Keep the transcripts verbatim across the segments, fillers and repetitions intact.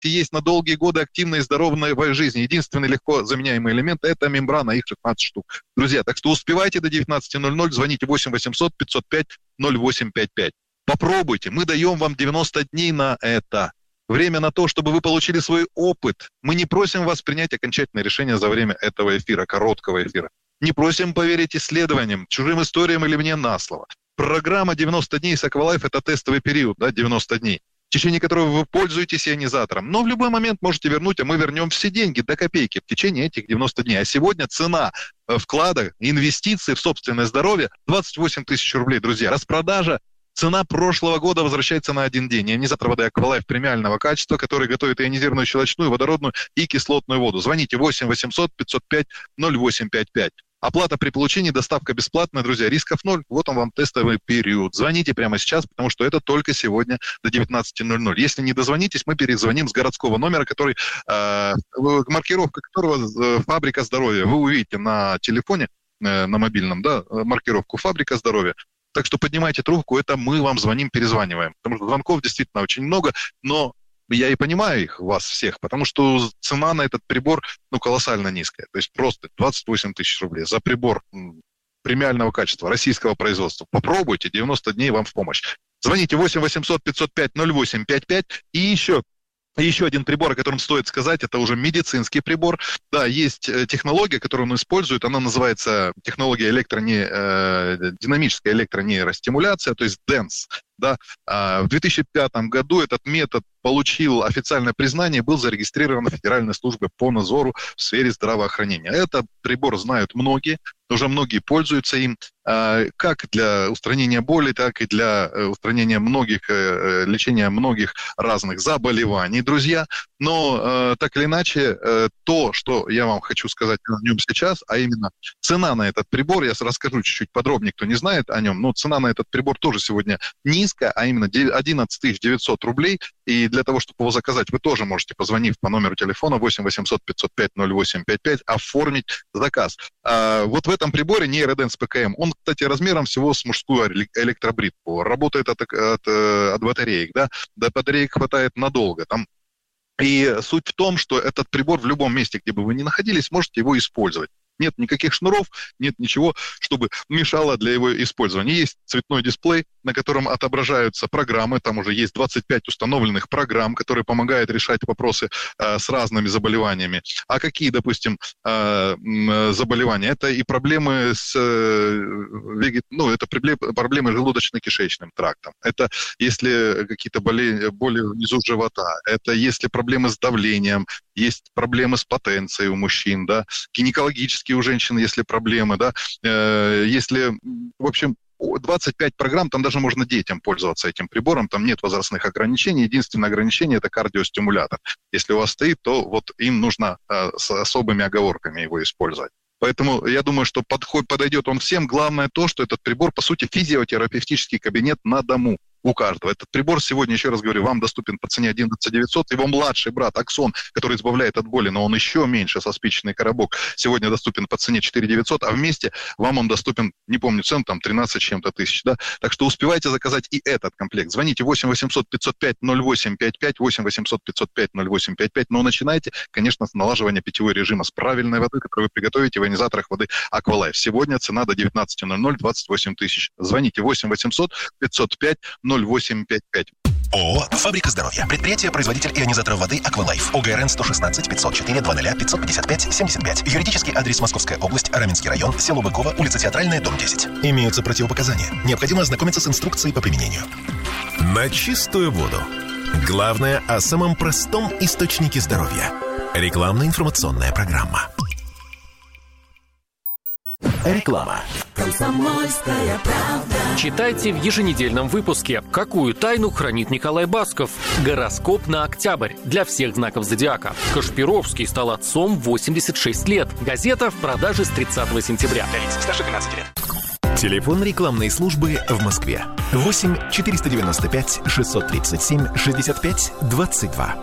есть на долгие годы активной и здоровой жизни. Единственный легко заменяемый элемент – это мембрана, их шестнадцать штук. Друзья, так что успевайте до девятнадцати ноль-ноль, звоните восемь восемьсот пятьсот пять ноль восемь пять пять. Попробуйте, мы даем вам девяносто дней на это. Время на то, чтобы вы получили свой опыт. Мы не просим вас принять окончательное решение за время этого эфира, короткого эфира. Не просим поверить исследованиям, чужим историям или мне на слово. Программа девяносто дней с Аквалайф – это тестовый период, да, девяносто дней, в течение которого вы пользуетесь ионизатором. Но в любой момент можете вернуть, а мы вернем все деньги до копейки в течение этих девяноста дней. А сегодня цена вклада, инвестиций в собственное здоровье двадцать восемь тысяч рублей, друзья. Распродажа. Цена прошлого года возвращается на один день. Ионизатор воды Аквалайф премиального качества, который готовит ионизированную щелочную, водородную и кислотную воду. Звоните восемь восемьсот пятьсот пять ноль восемь пять пять. Оплата при получении, доставка бесплатная, друзья, рисков ноль. Вот он вам тестовый период. Звоните прямо сейчас, потому что это только сегодня до девятнадцати ноль-ноль. Если не дозвонитесь, мы перезвоним с городского номера, который, э, маркировка которого э, «Фабрика здоровья». Вы увидите на телефоне, э, на мобильном, да, маркировку «Фабрика здоровья». Так что поднимайте трубку, это мы вам звоним, перезваниваем. Потому что звонков действительно очень много, но я и понимаю их, вас всех, потому что цена на этот прибор, ну, колоссально низкая. То есть просто двадцать восемь тысяч рублей за прибор премиального качества, российского производства. Попробуйте, девяносто дней вам в помощь. Звоните восемь восемьсот пятьсот пять ноль восемь пять пять. И еще... Еще один прибор, о котором стоит сказать, это уже медицинский прибор. Да, есть технология, которую он использует, она называется технология электроне... э, динамическая электронейростимуляция, то есть дэнс. Да. А в две тысячи пятом году этот метод получил официальное признание, был зарегистрирован в Федеральной службе по надзору в сфере здравоохранения. Этот прибор знают многие, уже многие пользуются им, как для устранения боли, так и для устранения многих, лечения многих разных заболеваний, друзья. Но так или иначе, то, что я вам хочу сказать о нем сейчас, а именно цена на этот прибор, я расскажу чуть-чуть подробнее, кто не знает о нем, но цена на этот прибор тоже сегодня низкая, а именно одиннадцать тысяч девятьсот рублей. И для того, чтобы его заказать, вы тоже можете, позвонив по номеру телефона восемь восемьсот пятьсот пять ноль восемь пять пять, оформить заказ. А вот в этом приборе нейроденс ПКМ, он, кстати, размером всего с мужскую электробритву, работает от, от, от батареек, да, до батареек хватает надолго. Там. И суть в том, что этот прибор в любом месте, где бы вы ни находились, можете его использовать. Нет никаких шнуров, нет ничего, чтобы мешало для его использования. Есть цветной дисплей, на котором отображаются программы. Там уже есть двадцать пять установленных программ, которые помогают решать вопросы э, с разными заболеваниями. А какие, допустим, э, заболевания? Это и проблемы с э, вегет... ну, это проблемы желудочно-кишечным трактом. Это если какие-то боли, боли внизу живота. Это если проблемы с давлением. Есть проблемы с потенцией у мужчин, да, гинекологические у женщин, если проблемы, да, э, если, в общем, двадцать пять программ, там даже можно детям пользоваться этим прибором, там нет возрастных ограничений, единственное ограничение – это кардиостимулятор. Если у вас стоит, то вот им нужно э, с особыми оговорками его использовать. Поэтому я думаю, что подход, подойдет он всем. Главное то, что этот прибор, по сути, физиотерапевтический кабинет на дому. У каждого. Этот прибор сегодня, еще раз говорю, вам доступен по цене одиннадцать тысяч девятьсот. Его младший брат Аксон, который избавляет от боли, но он еще меньше, со спичечный коробок, сегодня доступен по цене четыре тысячи девятьсот, а вместе вам он доступен, не помню цену, там тринадцать с чем-то тысяч. Да? Так что успевайте заказать и этот комплект. Звоните восемь восемьсот пятьсот пять ноль восемь пять пять, восемь восемьсот пятьсот пять ноль восемь пять пять, но начинайте, конечно, с налаживания питьевого режима, с правильной воды, которую вы приготовите в ионизаторах воды Аквалайф. Сегодня цена до девятнадцати ноль-ноль, двадцать восемь тысяч. Звоните восемь восемьсот пятьсот пять ноль восемь пять пять. ООО «Фабрика здоровья». Предприятие-производитель ионизаторов воды «Аквалайф». ОГРН сто шестнадцать пятьсот четыре двадцать пятьсот пятьдесят пять семьдесят пять. Юридический адрес: Московская область, Раменский район, село Быково, улица Театральная, дом десять. Имеются противопоказания. Необходимо ознакомиться с инструкцией по применению. На чистую воду. Главное о самом простом источнике здоровья. Рекламно-информационная программа. Реклама. Комсомольская правда. Читайте в еженедельном выпуске, какую тайну хранит Николай Басков. Гороскоп на октябрь для всех знаков зодиака. Кашпировский стал отцом в восемьдесят шесть лет. Газета в продаже с тридцатого сентября. Для лиц старше двенадцати лет. Телефон рекламной службы в Москве. восемь четыреста девяносто пять шестьсот тридцать семь шестьдесят пять двадцать два.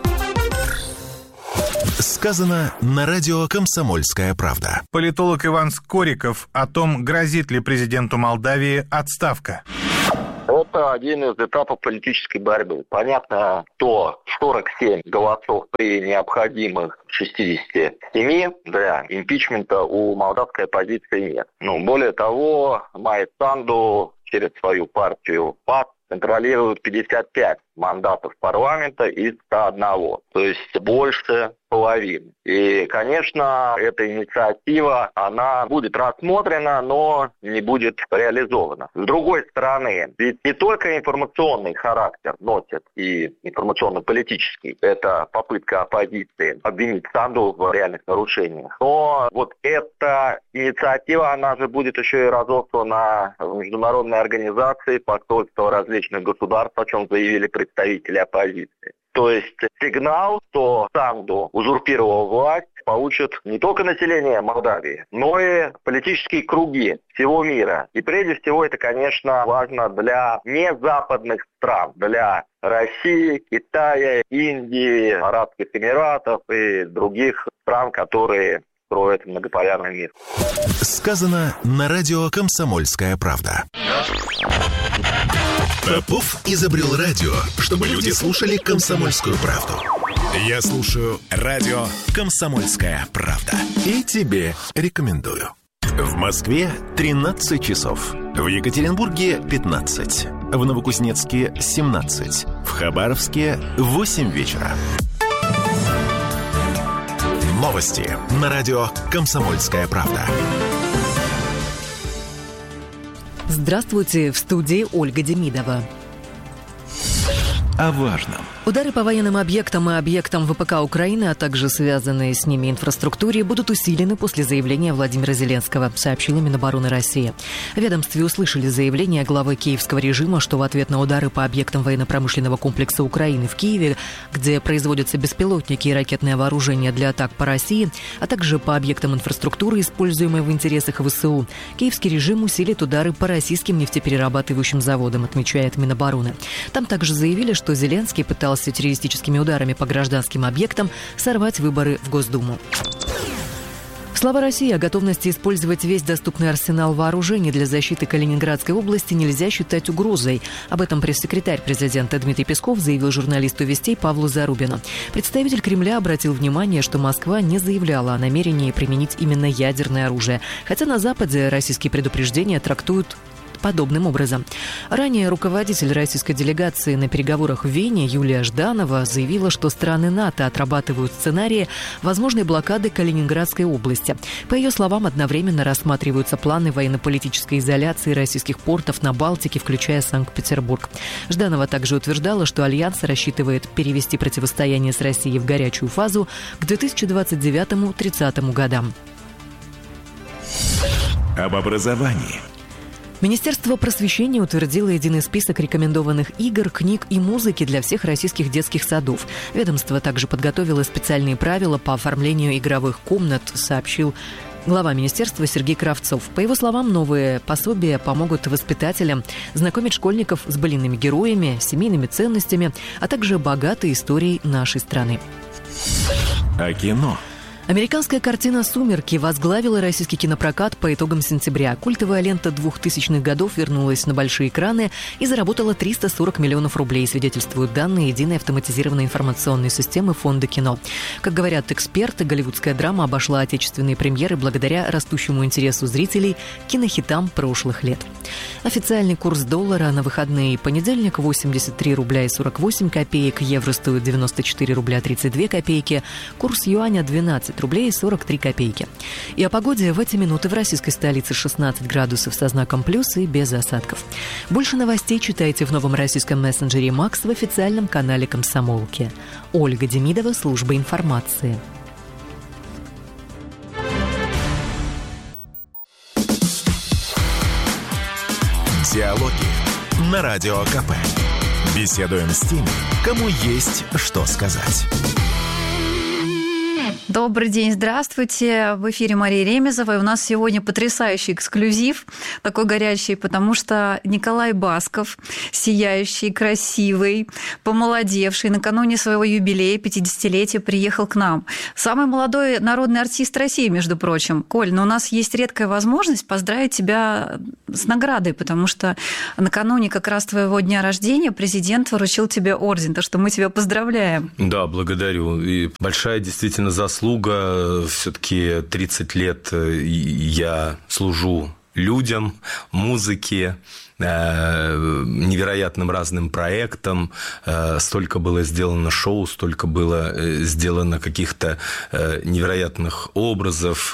Сказано на радио «Комсомольская правда». Политолог Иван Скориков о том, грозит ли президенту Молдавии отставка. Вот Это один из этапов политической борьбы. Понятно, что сорок семь голосов при необходимых шестидесяти семи для импичмента у молдавской оппозиции нет. Ну, более того, Майя Санду через свою партию ПАС контролирует пятьдесят пять мандатов парламента из ста одного, то есть больше половины. И, конечно, эта инициатива, она будет рассмотрена, но не будет реализована. С другой стороны, ведь не только информационный характер носит и информационно-политический, это попытка оппозиции обвинить Санду в реальных нарушениях, но вот эта инициатива, она же будет еще и разослана в международные организации, посольства различных государств, о чем заявили представители оппозиции. То есть сигнал, что Санду узурпировал власть, получит не только население Молдавии, но и политические круги всего мира. И прежде всего это, конечно, важно для незападных стран, для России, Китая, Индии, Арабских Эмиратов и других стран, которые строят многополярный мир. Сказано на радио «Комсомольская правда». Попов изобрел радио, чтобы люди слушали «Комсомольскую правду». Я слушаю радио «Комсомольская правда». И тебе рекомендую. В Москве тринадцать часов. В Екатеринбурге пятнадцать. В Новокузнецке семнадцать. В Хабаровске восемь вечера. Новости на радио «Комсомольская правда». Здравствуйте, в студии Ольга Демидова. О важном. Удары по военным объектам и объектам ВПК Украины, а также связанные с ними инфраструктуре, будут усилены после заявления Владимира Зеленского, сообщила Минобороны России. В ведомстве услышали заявление главы киевского режима, что в ответ на удары по объектам военно-промышленного комплекса Украины в Киеве, где производятся беспилотники и ракетное вооружение для атак по России, а также по объектам инфраструктуры, используемой в интересах ВСУ, киевский режим усилит удары по российским нефтеперерабатывающим заводам, отмечает Минобороны. Там также заявили, что Зеленский пытался террористическими ударами по гражданским объектам сорвать выборы в Госдуму. Слава России о готовности использовать весь доступный арсенал вооружений для защиты Калининградской области нельзя считать угрозой. Об этом пресс-секретарь президента Дмитрий Песков заявил журналисту «Вестей» Павлу Зарубину. Представитель Кремля обратил внимание, что Москва не заявляла о намерении применить именно ядерное оружие, хотя на Западе российские предупреждения трактуют подобным образом. Ранее руководитель российской делегации на переговорах в Вене Юлия Жданова заявила, что страны НАТО отрабатывают сценарии возможной блокады Калининградской области. По ее словам, одновременно рассматриваются планы военно-политической изоляции российских портов на Балтике, включая Санкт-Петербург. Жданова также утверждала, что Альянс рассчитывает перевести противостояние с Россией в горячую фазу к две тысячи двадцать девятому — тридцатому годам. Об образовании. Министерство просвещения утвердило единый список рекомендованных игр, книг и музыки для всех российских детских садов. Ведомство также подготовило специальные правила по оформлению игровых комнат, сообщил глава министерства Сергей Кравцов. По его словам, новые пособия помогут воспитателям знакомить школьников с былинными героями, семейными ценностями, а также богатой историей нашей страны. О кино. Американская картина «Сумерки» возглавила российский кинопрокат по итогам сентября. Культовая лента двухтысячных годов вернулась на большие экраны и заработала триста сорок миллионов рублей, свидетельствуют данные единой автоматизированной информационной системы Фонда кино. Как говорят эксперты, голливудская драма обошла отечественные премьеры благодаря растущему интересу зрителей к кинохитам прошлых лет. Официальный курс доллара на выходные: понедельник восемьдесят три рубля и сорок восемь копеек, евро стоит девяносто четыре рубля тридцать две копейки, курс юаня двенадцать рублей сорок три копейки. И о погоде в эти минуты в российской столице шестнадцать градусов со знаком плюс и без осадков. Больше новостей читайте в новом российском мессенджере «Макс» в официальном канале «Комсомолки». Ольга Демидова, служба информации. Диалоги на Радио КП. Беседуем с теми, кому есть что сказать. Добрый день, здравствуйте. В эфире Мария Ремезова. И у нас сегодня потрясающий эксклюзив, такой горячий, потому что Николай Басков, сияющий, красивый, помолодевший, накануне своего юбилея, пятидесятилетия, приехал к нам. Самый молодой народный артист России, между прочим. Коль, но у нас есть редкая возможность поздравить тебя с наградой, потому что накануне как раз твоего дня рождения президент вручил тебе орден, так что мы тебя поздравляем. Да, благодарю. И большая действительно заслуга. Все-таки тридцать лет я служу людям, музыке, невероятным разным проектам. Столько было сделано шоу, столько было сделано каких-то невероятных образов,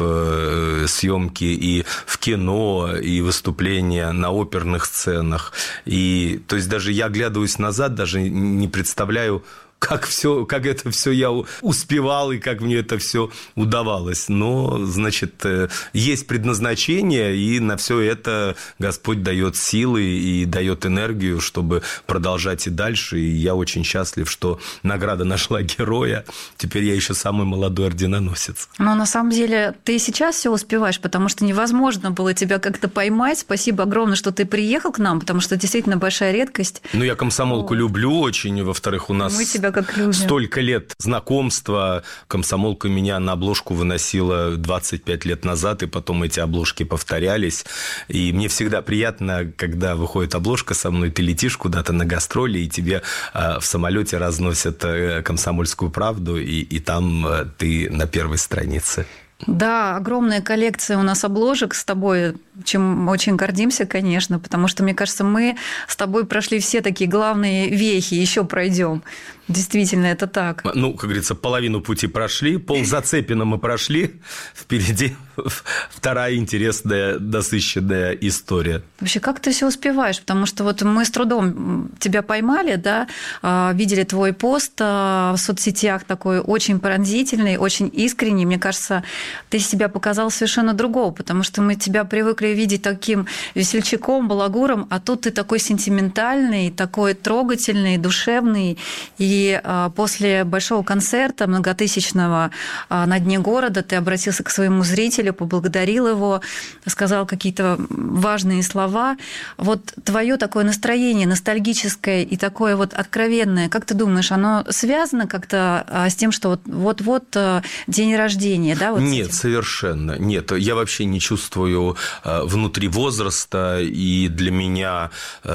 съемки и в кино, и выступления на оперных сценах. И, то есть даже я оглядываюсь назад, даже не представляю, как, все, как это все я успевал и как мне это все удавалось. Но, значит, есть предназначение, и на все это Господь дает силы и дает энергию, чтобы продолжать и дальше. И я очень счастлив, что награда нашла героя. Теперь я еще самый молодой орденоносец. Но на самом деле ты сейчас все успеваешь, потому что невозможно было тебя как-то поймать. Спасибо огромное, что ты приехал к нам, потому что действительно большая редкость. Ну, я комсомолку вот. люблю очень. Во-вторых, у нас... Мы тебя как любим. Столько лет знакомства. Комсомолка меня на обложку выносила двадцать пять лет назад, и потом эти обложки повторялись. И мне всегда приятно, когда выходит обложка со мной, ты летишь куда-то на гастроли, и тебе в самолете разносят «Комсомольскую правду», и, и там ты на первой странице. Да, огромная коллекция у нас обложек с тобой, чем очень гордимся, конечно, потому что, мне кажется, мы с тобой прошли все такие главные вехи, еще пройдем. Действительно, это так. Ну, как говорится, половину пути прошли, ползацепина мы прошли, впереди вторая интересная, насыщенная история. Вообще, как ты все успеваешь? Потому что вот мы с трудом тебя поймали, да, видели твой пост в соцсетях такой очень пронзительный, очень искренний. Мне кажется, ты себя показал совершенно другого, потому что мы тебя привыкли видеть таким весельчаком, балагуром, а тут ты такой сентиментальный, такой трогательный, душевный. И после большого концерта многотысячного на дне города ты обратился к своему зрителю, поблагодарил его, сказал какие-то важные слова. Вот твое такое настроение ностальгическое и такое вот откровенное, как ты думаешь, оно связано как-то с тем, что вот-вот день рождения, да? Вот нет, совершенно нет. Я вообще не чувствую внутри возраста, и для меня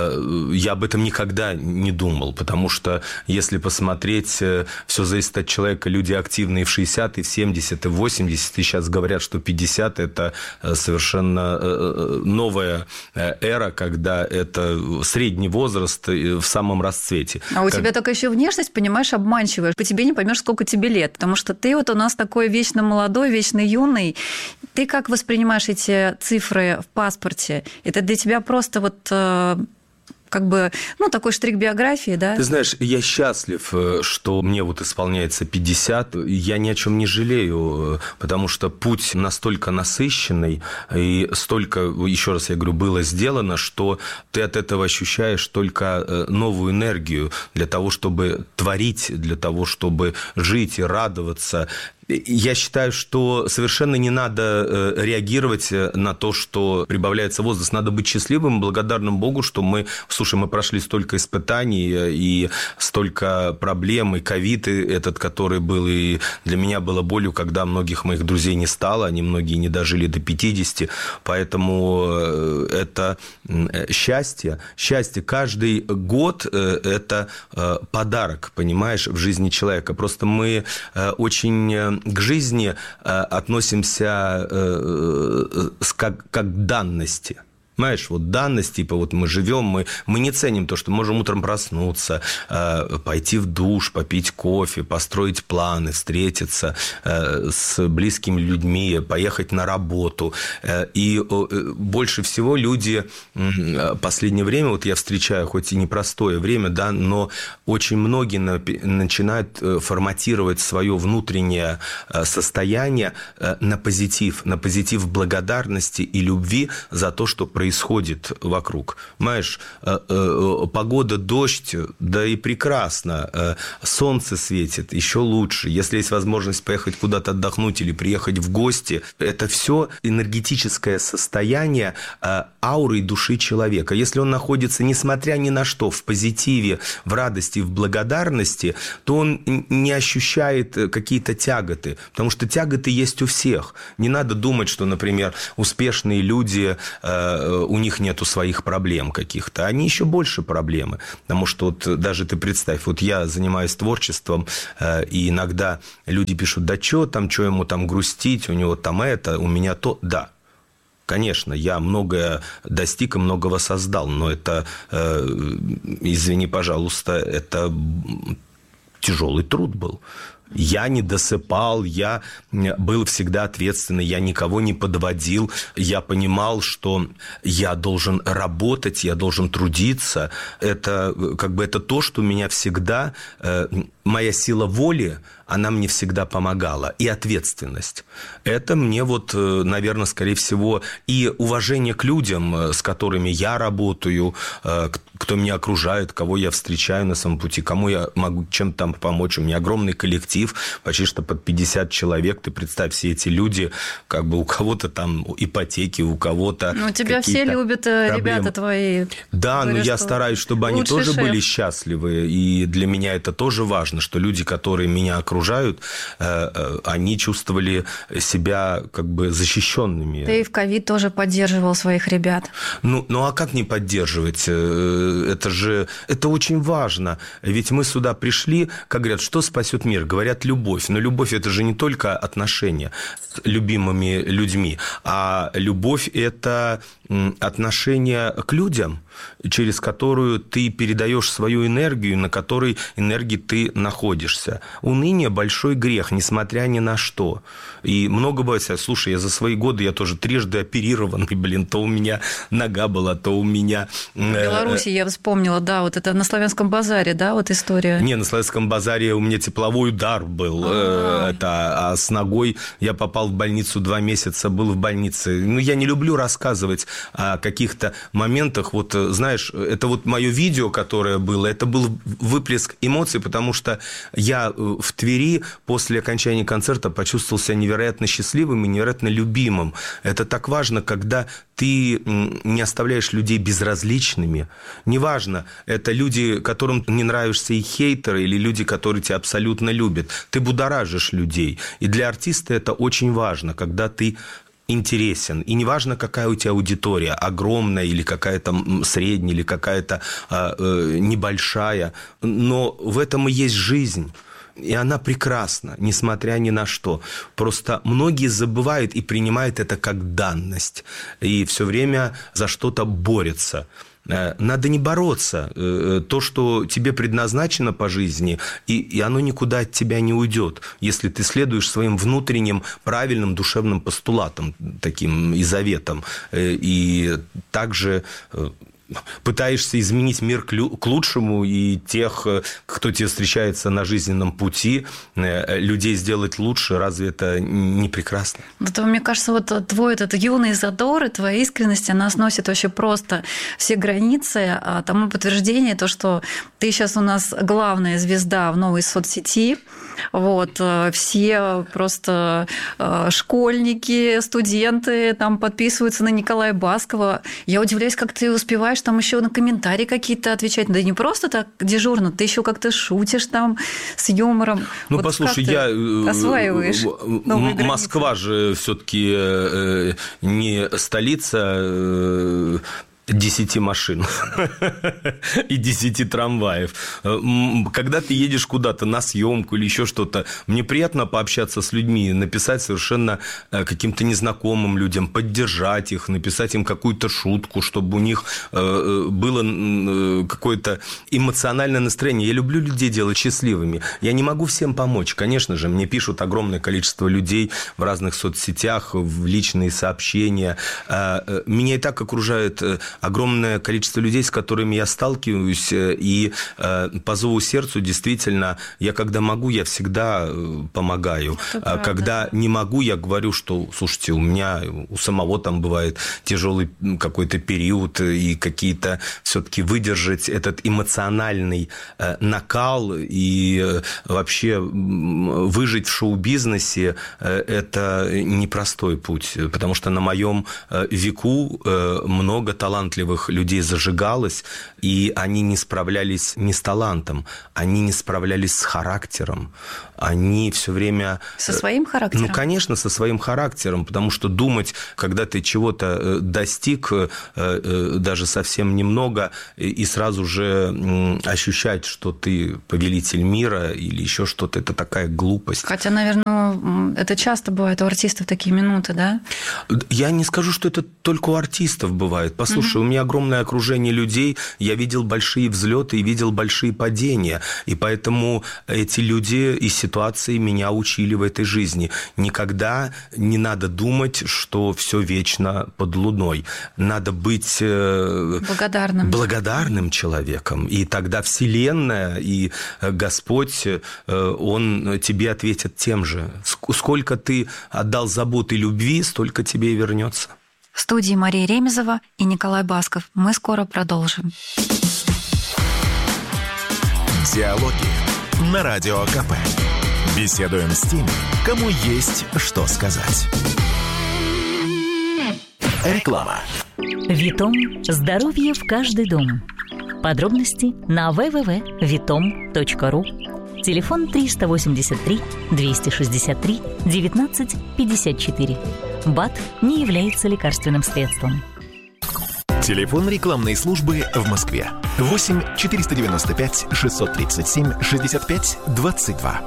я об этом никогда не думал, потому что если посмотреть, все зависит от человека. Люди активные в шестьдесят, и в семьдесят, и в восемьдесят, и сейчас говорят, что пятьдесят – это совершенно новая эра, когда это средний возраст в самом расцвете. А у как... тебя только еще внешность, понимаешь, обманчивая. По тебе не поймешь, сколько тебе лет, потому что ты вот у нас такой вечно молодой, вечно юный. Ты как воспринимаешь эти цифры в паспорте? Это для тебя просто вот... как бы, ну, такой штрих биографии, да? Ты знаешь, я счастлив, что мне вот исполняется пятьдесят. Я ни о чем не жалею, потому что путь настолько насыщенный, и столько, еще раз я говорю, было сделано, что ты от этого ощущаешь только новую энергию для того, чтобы творить, для того, чтобы жить и радоваться. Я считаю, что совершенно не надо реагировать на то, что прибавляется возраст. Надо быть счастливым, благодарным Богу, что мы, слушай, мы прошли столько испытаний и столько проблем, и ковид этот, который был, и для меня было болью, когда многих моих друзей не стало, они многие не дожили до пятидесяти, поэтому это счастье. Счастье. Каждый год – это подарок, понимаешь, в жизни человека. Просто мы очень... к жизни относимся как, как к данности. Понимаешь, вот данность, типа вот мы живем, мы, мы не ценим то, что можем утром проснуться, э, пойти в душ, попить кофе, построить планы, встретиться э, с близкими людьми, поехать на работу. Э, и э, больше всего люди э, последнее время, вот я встречаю, хоть и непростое время, да, но очень многие на, начинают форматировать свое внутреннее состояние э, на позитив, на позитив благодарности и любви за то, что происходит происходит вокруг. Понимаешь, погода, дождь, да и прекрасно. Солнце светит, еще лучше. Если есть возможность поехать куда-то отдохнуть или приехать в гости, это все энергетическое состояние ауры и души человека. Если он находится, несмотря ни на что, в позитиве, в радости, в благодарности, то он не ощущает какие-то тяготы. Потому что тяготы есть у всех. Не надо думать, что, например, успешные люди, у них нету своих проблем каких-то. Они еще больше проблемы. Потому что вот даже ты представь, вот я занимаюсь творчеством, и иногда люди пишут, да что там, что ему там грустить, у него там это, у меня то. Да, конечно, я многое достиг и многого создал, но это, извини, пожалуйста, это тяжелый труд был. Я не досыпал, я был всегда ответственный, я никого не подводил, я понимал, что я должен работать, я должен трудиться. Это как бы это то, что меня всегда, моя сила воли, она мне всегда помогала. И ответственность. Это мне вот, наверное, скорее всего, и уважение к людям, с которыми я работаю, кто меня окружает, кого я встречаю на своем пути, кому я могу чем-то там помочь. У меня огромный коллектив, почти что под пятьдесят человек. Ты представь, все эти люди, как бы у кого-то там ипотеки, у кого-то Ну, тебя все любят, проблемы. Ребята твои. Да, но я стараюсь, чтобы они тоже шеф. были счастливы. И для меня это тоже важно, что люди, которые меня окружают, они чувствовали себя как бы защищенными. Ты в ковид тоже поддерживал своих ребят. Ну, ну а как не поддерживать? Это же это очень важно. Ведь мы сюда пришли, как говорят, что спасет мир? Говорят, любовь. Но любовь – это же не только отношения с любимыми людьми, а любовь – это отношение к людям, через которую ты передаешь свою энергию, на которой энергии ты находишься. Уныние – большой грех, несмотря ни на что. И много бывает, слушай, я за свои годы, я тоже трижды оперированный, блин, то у меня нога была, то у меня... В Беларуси, я вспомнила, да, вот это на Славянском базаре, да, вот история. Не, на Славянском базаре у меня тепловой удар был, А-а-а. это, а с ногой я попал в больницу, два месяца был в больнице. Ну, я не люблю рассказывать о каких-то моментах, вот, знаешь, это вот мое видео, которое было, это был выплеск эмоций, потому что я в Твери после окончания концерта почувствовал себя невероятно счастливым и невероятно любимым. Это так важно, когда ты не оставляешь людей безразличными. Неважно, это люди, которым не нравишься и хейтеры, или люди, которые тебя абсолютно любят. Ты будоражишь людей. И для артиста это очень важно, когда ты интересен. И неважно, какая у тебя аудитория, огромная или какая-то средняя, или какая-то э, небольшая. Но в этом и есть жизнь. И она прекрасна, несмотря ни на что. Просто многие забывают и принимают это как данность. И все время за что-то борются. Надо не бороться. То, что тебе предназначено по жизни, и, и оно никуда от тебя не уйдет, если ты следуешь своим внутренним правильным душевным постулатам, таким и заветам. И также пытаешься изменить мир к лучшему, и тех, кто тебе встречается на жизненном пути, людей сделать лучше. Разве это не прекрасно? Это, мне кажется, вот твой этот юный задор и твоя искренность, она сносит вообще просто все границы. А тому подтверждение то, что ты сейчас у нас главная звезда в новой соцсети. Вот, все просто школьники, студенты там подписываются на Николая Баскова. Я удивляюсь, как ты успеваешь там еще на комментарии какие-то отвечать. Да не просто так дежурно, ты еще как-то шутишь там с юмором. Ну, вот послушай, я... осваиваешь новые границы? Москва же все-таки не столица десяти машин и десяти трамваев. Когда ты едешь куда-то на съемку или еще что-то, мне приятно пообщаться с людьми, написать совершенно каким-то незнакомым людям, поддержать их, написать им какую-то шутку, чтобы у них было какое-то эмоциональное настроение. Я люблю людей делать счастливыми. Я не могу всем помочь. Конечно же, мне пишут огромное количество людей в разных соцсетях, в личные сообщения. Меня и так окружает огромное количество людей, с которыми я сталкиваюсь, и по зову сердцу действительно, я когда могу, я всегда помогаю. А когда не могу, я говорю, что, слушайте, у меня у самого там бывает тяжелый какой-то период, и какие-то все-таки выдержать этот эмоциональный накал и вообще выжить в шоу-бизнесе – это непростой путь, потому что на моем веку много талантливых людей зажигалось, и они не справлялись не с талантом, они не справлялись с характером, они все время… Со своим характером? Ну, конечно, со своим характером, потому что думать, когда ты чего-то достиг, даже совсем немного, и сразу же ощущать, что ты повелитель мира или еще что-то, это такая глупость. Хотя, наверное, это часто бывает у артистов такие минуты, да? Я не скажу, что это только у артистов бывает. Послушай, угу. у меня огромное окружение людей, я видел большие взлеты и видел большие падения, и поэтому эти люди и ситуации меня учили в этой жизни. Никогда не надо думать, что все вечно под луной. Надо быть благодарным, благодарным человеком, и тогда Вселенная и Господь, Он тебе ответит тем же. Сколько ты отдал заботы и любви, столько тебе и вернется. В студии Мария Ремезова и Николай Басков. Мы скоро продолжим. Диалоги на Радио КП. Беседуем с теми, кому есть что сказать. Реклама. Витом. Здоровье в каждый дом. Подробности на дабл ю дабл ю дабл ю точка витом точка ру. Телефон триста восемьдесят три двести шестьдесят три девятнадцать пятьдесят четыре. БАД не является лекарственным средством. Телефон рекламной службы в Москве. восемь четыреста девяносто пять шестьсот тридцать семь шестьдесят пять двадцать два.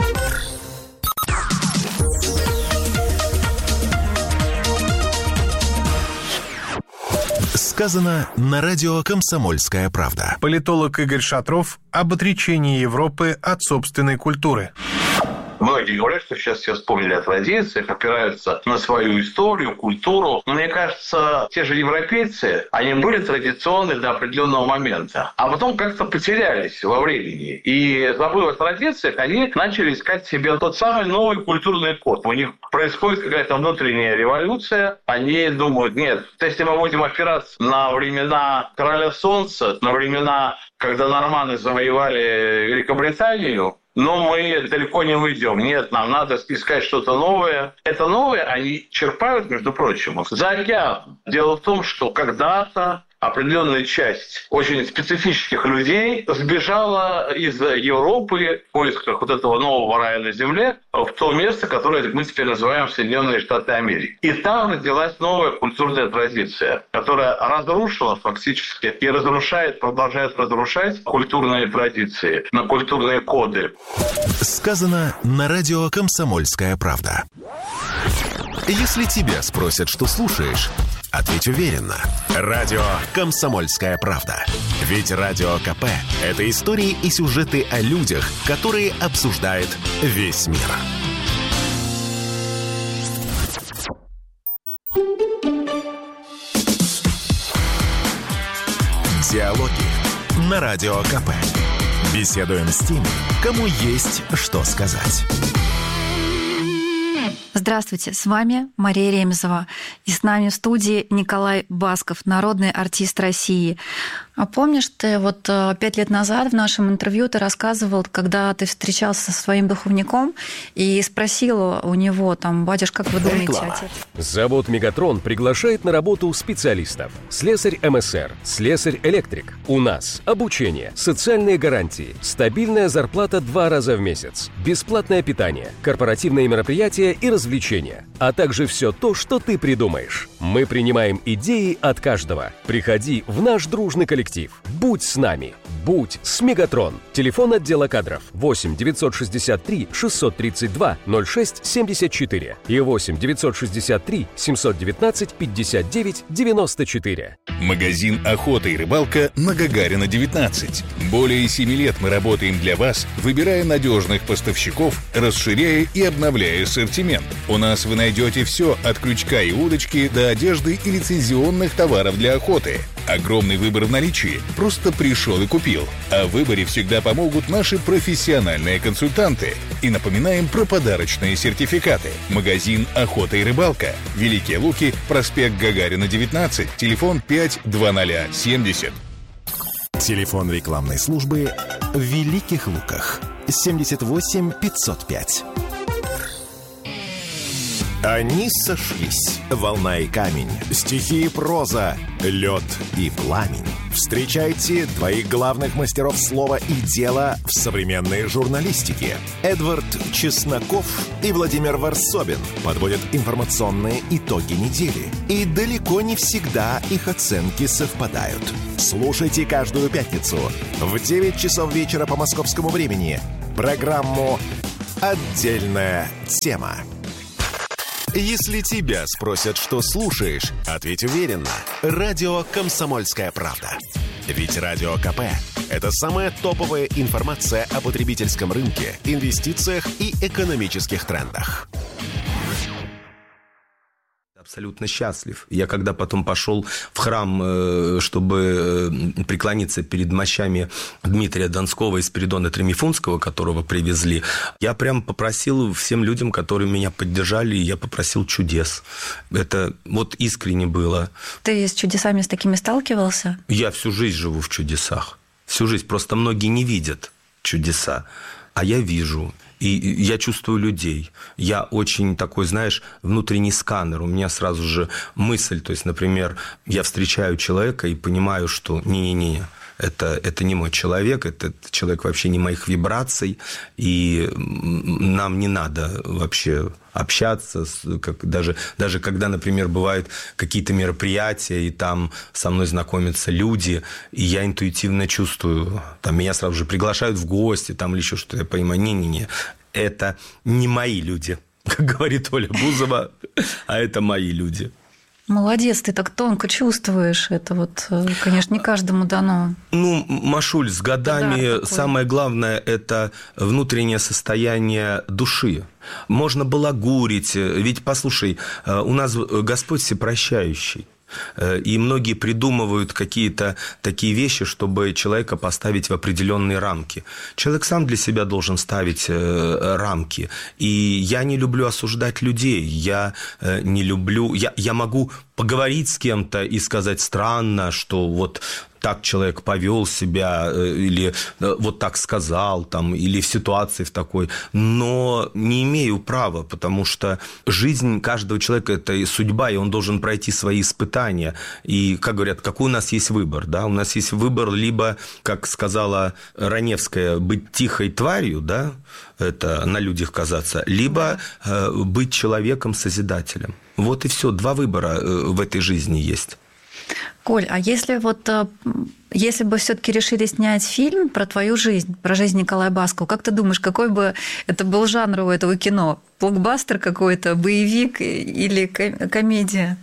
Сказано на радио «Комсомольская правда». Политолог Игорь Шатров об отречении Европы от собственной культуры. Многие говорят, что сейчас все вспомнили о традициях, опираются на свою историю, культуру. Но мне кажется, те же европейцы, они были традиционны до определенного момента, а потом как-то потерялись во времени. И, забыв о традициях, они начали искать себе тот самый новый культурный код. У них происходит какая-то внутренняя революция. Они думают, нет, если мы будем опираться на времена Короля Солнца, на времена, когда норманы завоевали Великобританию, но мы далеко не уйдем. Нет, нам надо искать что-то новое. Это новое они черпают, между прочим, за океаном. Дело в том, что когда-то определенная часть очень специфических людей сбежала из Европы в поисках вот этого нового рая на земле в то место, которое мы теперь называем Соединенные Штаты Америки. И там родилась новая культурная традиция, которая разрушила фактически и разрушает, продолжает разрушать культурные традиции, на культурные коды. Сказано на радио «Комсомольская правда». Если тебя спросят, что слушаешь, ответь уверенно. Радио «Комсомольская правда». Ведь Радио КП – это истории и сюжеты о людях, которые обсуждает весь мир. Диалоги на Радио КП. Беседуем с теми, кому есть что сказать. Здравствуйте, с вами Мария Ремезова. И с нами в студии Николай Басков, народный артист России. А помнишь, ты вот пять лет назад в нашем интервью ты рассказывал, когда ты встречался со своим духовником и спросил у него, там, батюшка, как вы думаете, Реклама. отец? Завод «Мегатрон» приглашает на работу специалистов. Слесарь эм эс эр, слесарь-электрик. У нас обучение, социальные гарантии, стабильная зарплата два раза в месяц, бесплатное питание, корпоративные мероприятия и развлечения, а также все то, что ты придумаешь. Мы принимаем идеи от каждого. Приходи в наш дружный коллектив. Будь с нами. Будь с «Мегатрон». Телефон отдела кадров восемь девятьсот шестьдесят три шестьсот тридцать два ноль шесть семьдесят четыре и восемь девятьсот шестьдесят три семьсот девятнадцать пятьдесят девять девяносто четыре. Магазин «Охота и рыбалка» на Гагарина, девятнадцать. Более семи лет мы работаем для вас, выбирая надежных поставщиков, расширяя и обновляя ассортимент. У нас вы найдете все от крючка и удочки до одежды и лицензионных товаров для охоты. Огромный выбор в наличии. Просто пришел и купил. О выборе всегда помогут наши профессиональные консультанты. И напоминаем про подарочные сертификаты. Магазин «Охота и рыбалка». Великие Луки, проспект Гагарина, девятнадцать, телефон пять два ноль семьдесят. Телефон рекламной службы в Великих Луках. семьдесят восемь пятьсот пять. Они сошлись. Волна и камень, стихи и проза, лед и пламень. Встречайте двоих главных мастеров слова и дела в современной журналистике. Эдвард Чесноков и Владимир Варсобин подводят информационные итоги недели. И далеко не всегда их оценки совпадают. Слушайте каждую пятницу в девять часов вечера по московскому времени программу «Отдельная тема». Если тебя спросят, что слушаешь, ответь уверенно. Радио «Комсомольская правда». Ведь Радио КП – это самая топовая информация о потребительском рынке, инвестициях и экономических трендах. Абсолютно счастлив. Я когда потом пошел в храм, чтобы преклониться перед мощами Дмитрия Донского и Спиридона Тремифунского, которого привезли, я прям попросил всем людям, которые меня поддержали, я попросил чудес. Это вот искренне было. Ты с чудесами с такими сталкивался? Я всю жизнь живу в чудесах. Всю жизнь. Просто многие не видят чудеса, а я вижу. И я чувствую людей. Я очень такой, знаешь, внутренний сканер. У меня сразу же мысль, то есть, например, я встречаю человека и понимаю, что не-не-не, это, это не мой человек, этот человек вообще не моих вибраций, и нам не надо вообще общаться, как, даже, даже когда, например, бывают какие-то мероприятия, и там со мной знакомятся люди, и я интуитивно чувствую, там меня сразу же приглашают в гости, там или еще что-то, я понимаю, не-не-не, это не мои люди, как говорит Оля Бузова, а это мои люди. Молодец, ты так тонко чувствуешь. Это вот, конечно, не каждому дано. Ну, Машуль, с годами самое главное – это внутреннее состояние души. Можно балагурить. Ведь, послушай, у нас Господь всепрощающий. И многие придумывают какие-то такие вещи, чтобы человека поставить в определенные рамки. Человек сам для себя должен ставить рамки. И я не люблю осуждать людей. Я не люблю... Я, я могу поговорить с кем-то и сказать странно, что вот... так человек повел себя, или вот так сказал, там, или в ситуации в такой, но не имею права, потому что жизнь каждого человека – это и судьба, и он должен пройти свои испытания. И, как говорят, какой у нас есть выбор? Да? У нас есть выбор либо, как сказала Раневская, быть тихой тварью, да, это на людях казаться, либо э, быть человеком-созидателем. Вот и все, два выбора в этой жизни есть. Коль, а если вот если бы все-таки решили снять фильм про твою жизнь, про жизнь Николая Баскова, как ты думаешь, какой бы это был жанр у этого кино? Блокбастер какой-то, боевик или комедия?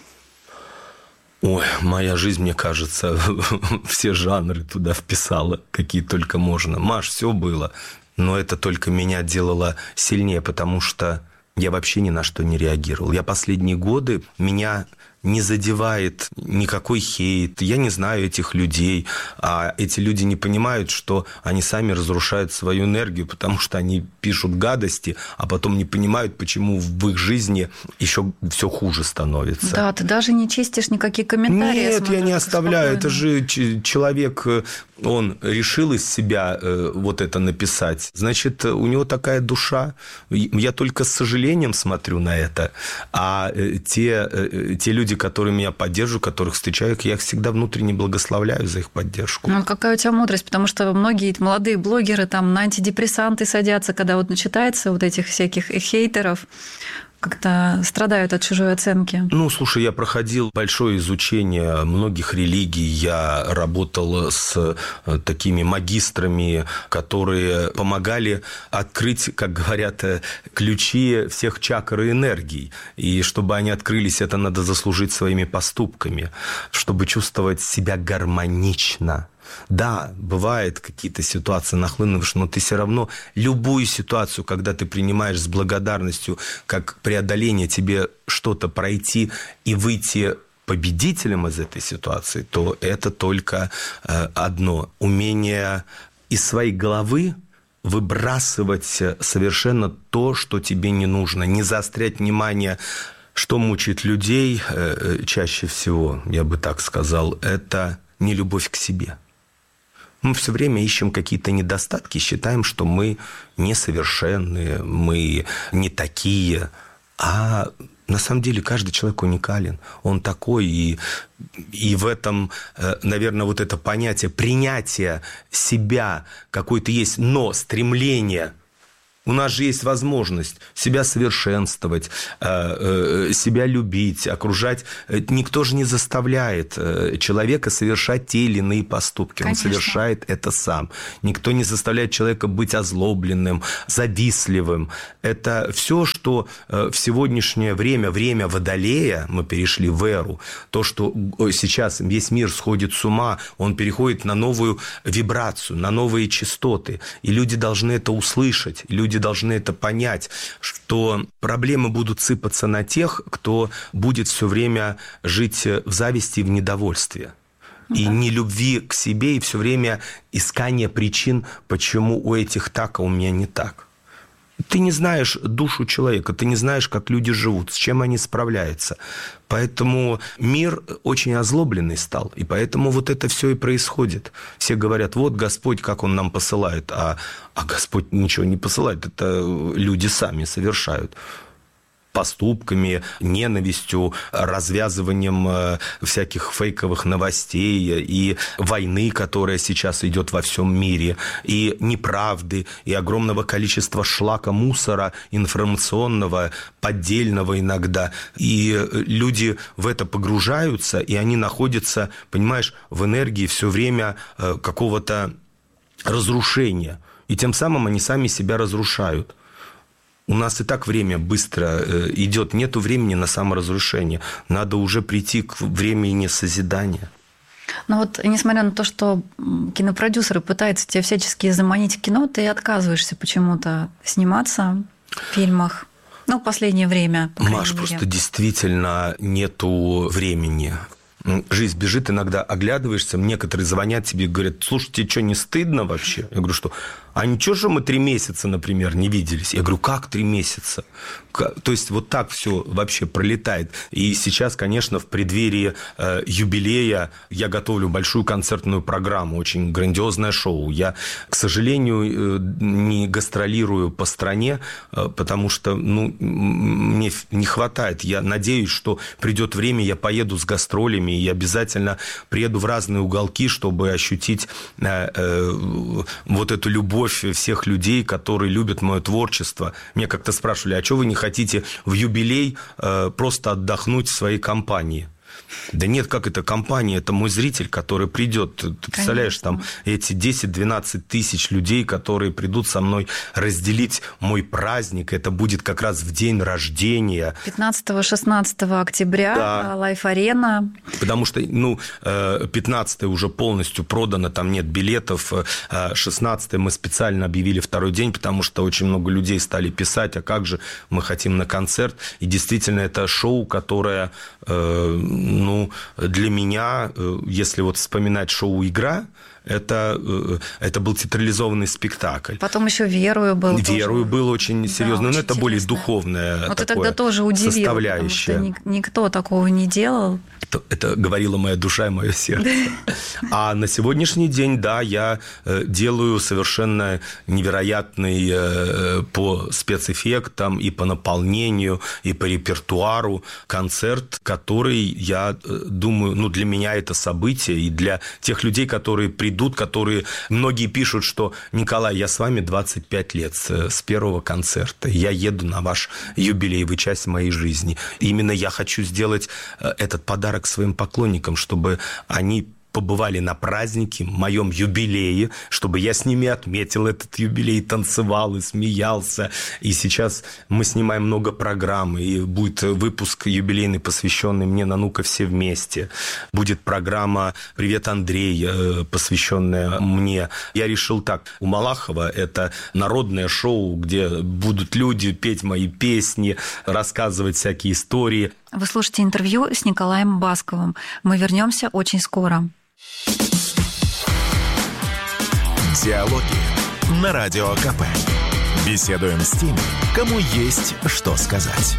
Ой, моя жизнь, мне кажется, все жанры туда вписала, какие только можно. Маш, все было, но это только меня делало сильнее, потому что я вообще ни на что не реагировал. Я последние годы, меня не задевает никакой хейт. Я не знаю этих людей, а эти люди не понимают, что они сами разрушают свою энергию, потому что они пишут гадости, а потом не понимают, почему в их жизни еще все хуже становится. Да, ты даже не чистишь никакие комментарии. Нет, я не оставляю. Это же человек, он решил из себя вот это написать. Значит, у него такая душа. Я только с сожалением смотрю на это. А те, те люди, которые меня поддерживают, которых встречаю, я их всегда внутренне благословляю за их поддержку. Ну, какая у тебя мудрость, потому что многие молодые блогеры там на антидепрессанты садятся, когда вот начитается вот этих всяких хейтеров, как-то страдают от чужой оценки. Ну, слушай, я проходил большое изучение многих религий, я работал с такими магистрами, которые помогали открыть, как говорят, ключи всех чакр и энергий. И чтобы они открылись, это надо заслужить своими поступками, чтобы чувствовать себя гармонично. Да, бывают какие-то ситуации нахлынувшие, но ты все равно любую ситуацию, когда ты принимаешь с благодарностью, как преодоление, тебе что-то пройти и выйти победителем из этой ситуации, то это только одно – умение из своей головы выбрасывать совершенно то, что тебе не нужно, не заострять внимание. Что мучает людей чаще всего, я бы так сказал, это нелюбовь к себе. Мы все время ищем какие-то недостатки, считаем, что мы несовершенные, мы не такие, а на самом деле каждый человек уникален, он такой, и, и в этом, наверное, вот это понятие принятия себя какое-то есть, но стремление. У нас же есть возможность себя совершенствовать, себя любить, окружать. Никто же не заставляет человека совершать те или иные поступки. Конечно. Он совершает это сам. Никто не заставляет человека быть озлобленным, завистливым. Это все, что в сегодняшнее время, время Водолея, мы перешли в эру, то, что сейчас весь мир сходит с ума, он переходит на новую вибрацию, на новые частоты. И люди должны это услышать. Люди должны это понять, что проблемы будут сыпаться на тех, кто будет все время жить в зависти и в недовольстве. Ну, и да. нелюбви к себе, и все время искание причин, почему у этих так, а у меня не так. Ты не знаешь душу человека, ты не знаешь, как люди живут, с чем они справляются. Поэтому мир очень озлобленный стал, и поэтому вот это все и происходит. Все говорят, вот Господь, как Он нам посылает, а, а Господь ничего не посылает, это люди сами совершают. Поступками, ненавистью, развязыванием всяких фейковых новостей и войны, которая сейчас идет во всем мире, и неправды, и огромного количества шлака, мусора информационного, поддельного иногда. И люди в это погружаются, и они находятся, понимаешь, в энергии все время какого-то разрушения. И тем самым они сами себя разрушают. У нас и так время быстро идет, нету времени на саморазрушение. Надо уже прийти к времени созидания. Ну вот, несмотря на то, что кинопродюсеры пытаются тебя всячески заманить в кино, ты отказываешься почему-то сниматься в фильмах. Ну, в последнее время, по крайней Маш, мере. просто действительно нету времени. Жизнь бежит, иногда оглядываешься, некоторые звонят тебе и говорят, слушай, тебе что, не стыдно вообще? Я говорю, что? А ничего же мы три месяца, например, не виделись? Я говорю, как три месяца? То есть вот так все вообще пролетает. И сейчас, конечно, в преддверии э, юбилея я готовлю большую концертную программу, очень грандиозное шоу. Я, к сожалению, э, не гастролирую по стране, э, потому что ну, мне не хватает. Я надеюсь, что придет время, я поеду с гастролями, и обязательно приеду в разные уголки, чтобы ощутить э, э, вот эту любовь всех людей, которые любят мое творчество. Меня как-то спрашивали, а что вы не хотите в юбилей э, просто отдохнуть в своей компании? Да нет, как это компания? Это мой зритель, который придет. Ты представляешь, там эти десять-двенадцать тысяч людей, которые придут со мной разделить мой праздник. Это будет как раз в день рождения. пятнадцатого-шестнадцатого октября, да. Лайф-арена. Потому что, ну, пятнадцатое уже полностью продано, там нет билетов. шестнадцатое мы специально объявили второй день, потому что очень много людей стали писать, а как же мы хотим на концерт. И действительно, это шоу, которое... Ну, для меня, если вот вспоминать шоу «Игра», это, это был театрализованный спектакль. Потом еще «Верую» был. «Верую» был очень серьезный, да, но это более духовное вот это тогда тоже удивило, составляющее. Потому что никто такого не делал. Это, это говорила моя душа и мое сердце. А на сегодняшний день, да, я делаю совершенно невероятный по спецэффектам и по наполнению, и по репертуару концерт, который, я думаю, ну, для меня это событие, и для тех людей, которые придут, которые... Многие пишут, что, Николай, я с вами двадцать пять лет с, с первого концерта, я еду на ваш юбилей, вы часть моей жизни. И именно я хочу сделать этот подарок своим поклонникам, чтобы они побывали на празднике, моем юбилее, чтобы я с ними отметил этот юбилей, танцевал и смеялся. И сейчас мы снимаем много программ, и будет выпуск юбилейный, посвященный мне на «Ну-ка все вместе». Будет программа «Привет, Андрей», посвященная мне. Я решил так, у Малахова это народное шоу, где будут люди петь мои песни, рассказывать всякие истории. Вы слушаете интервью с Николаем Басковым. Мы вернемся очень скоро. Диалоги на Радио КП. Беседуем с теми, кому есть что сказать.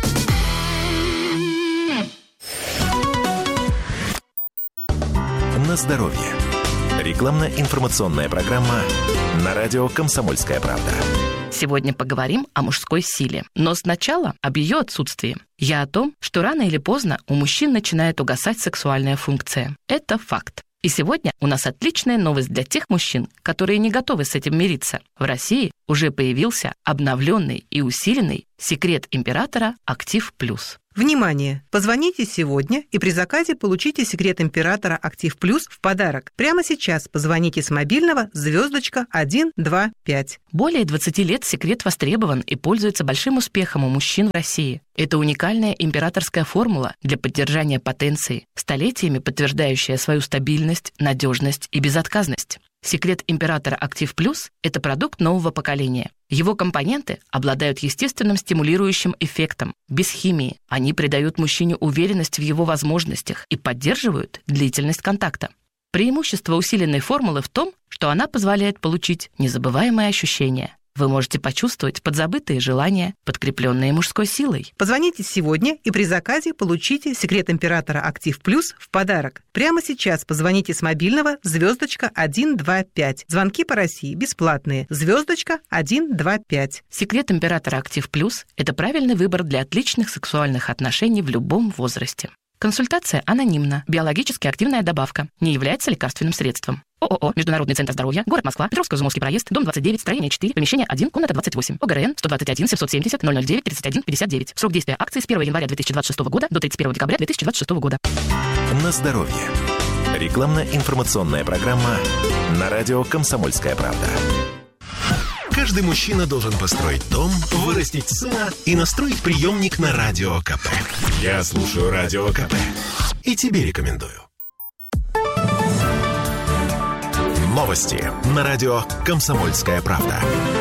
На здоровье. Рекламно-информационная программа на радио «Комсомольская правда». Сегодня поговорим о мужской силе. Но сначала об ее отсутствии. Я о том, что рано или поздно у мужчин начинает угасать сексуальная функция. Это факт. И сегодня у нас отличная новость для тех мужчин, которые не готовы с этим мириться. В России уже появился обновленный и усиленный секрет императора «Актив Плюс». Внимание! Позвоните сегодня и при заказе получите секрет императора «Актив Плюс» в подарок. Прямо сейчас позвоните с мобильного звездочка один два пять. Более двадцати лет секрет востребован и пользуется большим успехом у мужчин в России. Это уникальная императорская формула для поддержания потенции, столетиями подтверждающая свою стабильность, надежность и безотказность. Секрет императора «Актив Плюс» — это продукт нового поколения. Его компоненты обладают естественным стимулирующим эффектом, без химии. Они придают мужчине уверенность в его возможностях и поддерживают длительность контакта. Преимущество усиленной формулы в том, что она позволяет получить незабываемые ощущения. Вы можете почувствовать подзабытые желания, подкрепленные мужской силой. Позвоните сегодня и при заказе получите секрет императора «Актив Плюс» в подарок. Прямо сейчас позвоните с мобильного звездочка один два пять. Звонки по России бесплатные. Звездочка один два пять. Секрет императора «Актив Плюс» — это правильный выбор для отличных сексуальных отношений в любом возрасте. Консультация анонимна. Биологически активная добавка. Не является лекарственным средством. ООО «Международный центр здоровья», город Москва, Петровско-Изумовский проезд, дом двадцать девять, строение четыре, помещение один, комната двадцать восемь. ОГРН сто двадцать один семьсот семьдесят ноль ноль девять тридцать один пятьдесят девять. Срок действия акции с первого января две тысячи двадцать шестого года до тридцать первого декабря две тысячи двадцать шестого года. На здоровье. Рекламно-информационная программа на радио «Комсомольская правда». Каждый мужчина должен построить дом, вырастить сына и настроить приемник на Радио КП. Я слушаю Радио КП и тебе рекомендую. Новости на радио «Комсомольская правда».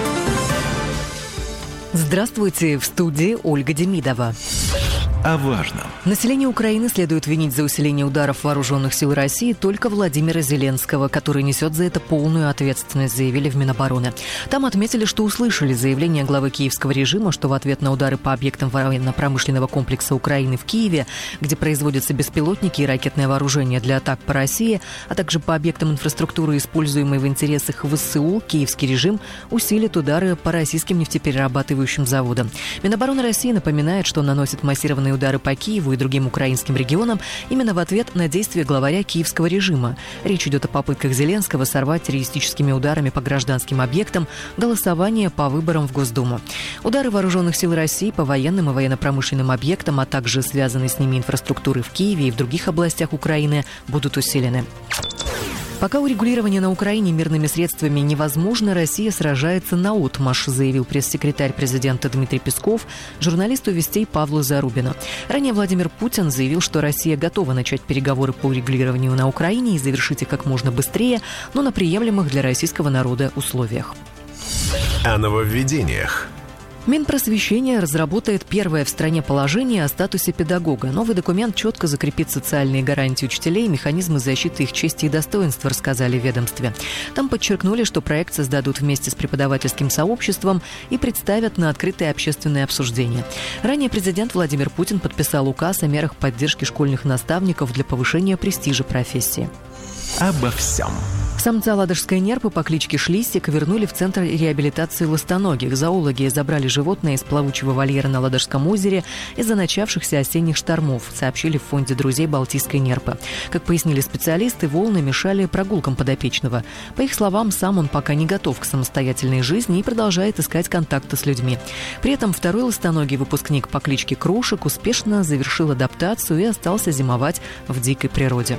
Здравствуйте, в студии Ольга Демидова. О важном. Население Украины следует винить за усиление ударов вооруженных сил России только Владимира Зеленского, который несет за это полную ответственность, заявили в Минобороны. Там отметили, что услышали заявление главы киевского режима, что в ответ на удары по объектам военно-промышленного комплекса Украины в Киеве, где производятся беспилотники и ракетное вооружение для атак по России, а также по объектам инфраструктуры, используемой в интересах ВСУ, киевский режим усилит удары по российским нефтеперерабатывающим заводам. Минобороны России напоминает, что наносит массированные удары по Киеву и другим украинским регионам именно в ответ на действия главаря киевского режима. Речь идет о попытках Зеленского сорвать террористическими ударами по гражданским объектам голосование по выборам в Госдуму. Удары вооруженных сил России по военным и военно-промышленным объектам, а также связанной с ними инфраструктуры в Киеве и в других областях Украины будут усилены. Пока урегулирование на Украине мирными средствами невозможно, Россия сражается наотмашь, заявил пресс-секретарь президента Дмитрий Песков журналисту «Вестей» Павлу Зарубину. Ранее Владимир Путин заявил, что Россия готова начать переговоры по урегулированию на Украине и завершить их как можно быстрее, но на приемлемых для российского народа условиях. О нововведениях. Минпросвещение разработает первое в стране положение о статусе педагога. Новый документ четко закрепит социальные гарантии учителей и механизмы защиты их чести и достоинства, рассказали в ведомстве. Там подчеркнули, что проект создадут вместе с преподавательским сообществом и представят на открытое общественное обсуждение. Ранее президент Владимир Путин подписал указ о мерах поддержки школьных наставников для повышения престижа профессии. Обо всем. Самца ладожской нерпы по кличке Шлистик вернули в Центр реабилитации ластоногих. Зоологи забрали животное из плавучего вольера на Ладожском озере из-за начавшихся осенних штормов, сообщили в фонде друзей Балтийской нерпы. Как пояснили специалисты, волны мешали прогулкам подопечного. По их словам, сам он пока не готов к самостоятельной жизни и продолжает искать контакты с людьми. При этом второй ластоногий выпускник по кличке Крошек успешно завершил адаптацию и остался зимовать в дикой природе.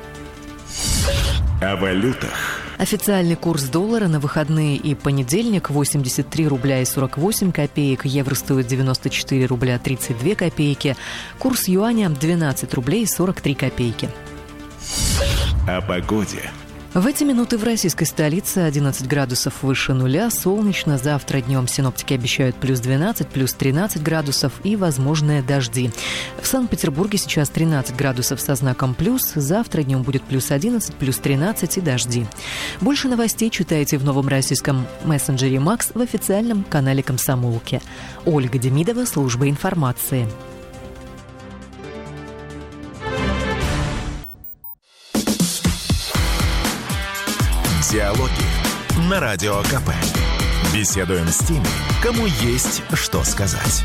О валютах. Официальный курс доллара на выходные и понедельник восемьдесят три рубля и сорок восемь копеек, евро стоит девяносто четыре рубля тридцать две копейки, курс юаня двенадцать рублей сорок три копейки. О погоде. В эти минуты в российской столице одиннадцать градусов выше нуля, солнечно. Завтра днем синоптики обещают плюс двенадцать, плюс тринадцать градусов и возможные дожди. В Санкт-Петербурге сейчас тринадцать градусов со знаком плюс. Завтра днем будет плюс одиннадцать, плюс тринадцать и дожди. Больше новостей читайте в новом российском мессенджере «Макс» в официальном канале «Комсомолки». Ольга Демидова, служба информации. Диалоги на Радио КП. Беседуем с теми, кому есть что сказать.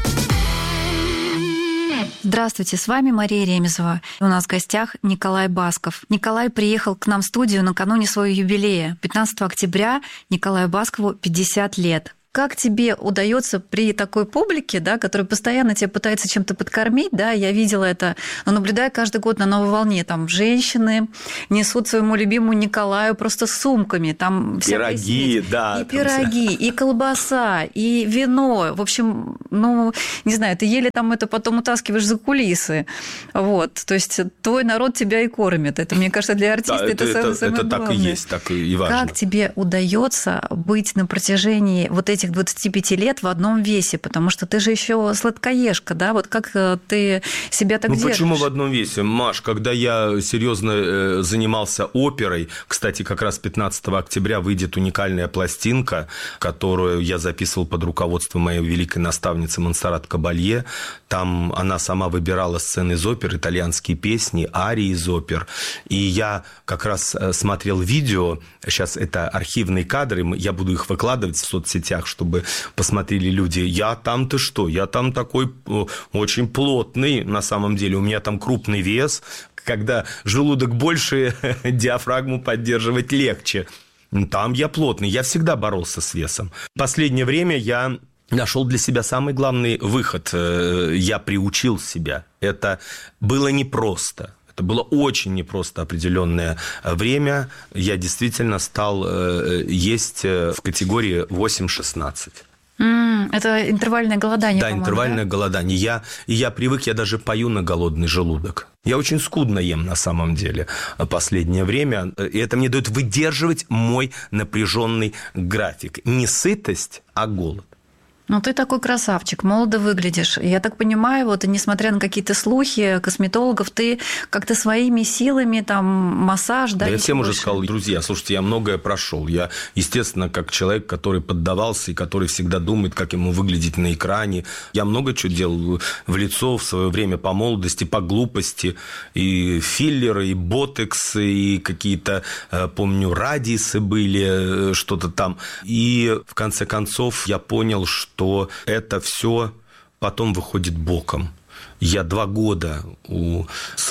Здравствуйте, с вами Мария Ремезова. У нас в гостях Николай Басков. Николай приехал к нам в студию накануне своего юбилея. пятнадцатого октября Николаю Баскову пятьдесят лет. Как тебе удается при такой публике, да, которая постоянно тебя пытается чем-то подкормить, да, я видела это, но наблюдая каждый год на новой волне, там женщины несут своему любимому Николаю просто сумками, там пироги, да, и пироги, вся... и колбаса, и вино, в общем, ну, не знаю, ты еле там это потом утаскиваешь за кулисы, вот, то есть твой народ тебя и кормит, это, мне кажется, для артиста да, это, это самое, самое это главное. Так и есть, так и важно. Как тебе удается быть на протяжении вот этих этих двадцати пяти лет в одном весе, потому что ты же еще сладкоежка, да? Вот как ты себя так ну, держишь? Почему в одном весе? Маш, когда я серьезно занимался оперой, кстати, как раз пятнадцатого октября выйдет уникальная пластинка, которую я записывал под руководством моей великой наставницы Монсеррат Кабалье. Там она сама выбирала сцены из опер, итальянские песни, арии из опер. И я как раз смотрел видео, сейчас это архивные кадры, я буду их выкладывать в соцсетях, чтобы посмотрели люди. Я там, ты что? Я там такой очень плотный, на самом деле. У меня там крупный вес. Когда желудок больше, диафрагму поддерживать легче. Там я плотный. Я всегда боролся с весом. В последнее время я нашел для себя самый главный выход. Я приучил себя. Это было непросто. Это было очень непросто определенное время. Я действительно стал есть в категории восемь шестнадцать. Mm, это интервальное голодание, да, по-моему, интервальное да? голодание. Я, и я привык, я даже пою на голодный желудок. Я очень скудно ем на самом деле последнее время. И это мне дает выдерживать мой напряженный график. Не сытость, а голод. Ну, ты такой красавчик, молодо выглядишь. Я так понимаю, вот, несмотря на какие-то слухи косметологов, ты как-то своими силами, там, массаж, да? Да я всем больше? уже сказал, друзья, слушайте, я многое прошел. Я, естественно, как человек, который поддавался и который всегда думает, как ему выглядеть на экране. Я много чего делал в лицо в свое время по молодости, по глупости. И филлеры, и ботексы, и какие-то, помню, радисы были, что-то там. И, в конце концов, я понял, что что это все потом выходит боком. Я два года у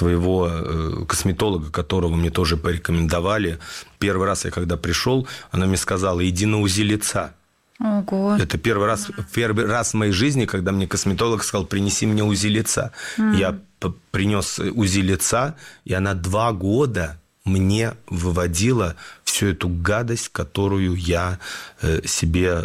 своего косметолога, которого мне тоже порекомендовали, первый раз я когда пришел, она мне сказала, иди на УЗИ лица. Ого. Это первый раз, первый раз в моей жизни, когда мне косметолог сказал, принеси мне УЗИ лица. Mm. Я принес УЗИ лица, и она два года мне выводила всю эту гадость, которую я себе